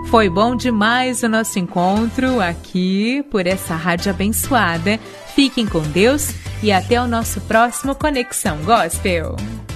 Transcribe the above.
Foi bom demais o nosso encontro aqui por essa rádio abençoada. Fiquem com Deus e até o nosso próximo Conexão Gospel.